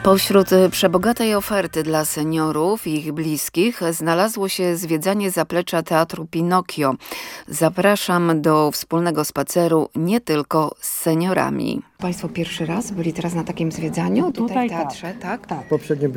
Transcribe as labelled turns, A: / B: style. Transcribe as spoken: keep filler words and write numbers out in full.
A: Pośród przebogatej oferty dla seniorów i ich bliskich znalazło się zwiedzanie zaplecza Teatru Pinokio. Zapraszam do wspólnego spaceru nie tylko z seniorami. Państwo pierwszy raz byli teraz na takim zwiedzaniu tutaj w
B: Tutaj
A: teatrze, tak?
B: Tak.
C: Poprzednio